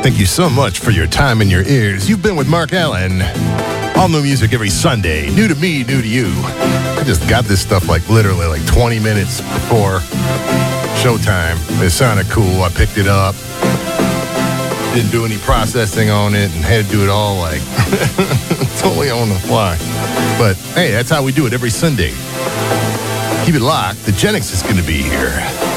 Thank you so much for your time and your ears. You've been with Mark Allen. All new music every Sunday. New to me, new to you. I just got this stuff literally 20 minutes before showtime. It sounded cool. I picked it up. Didn't do any processing on it and had to do it all totally on the fly. But hey, that's how we do it every Sunday. Keep it locked. The Genix is going to be here.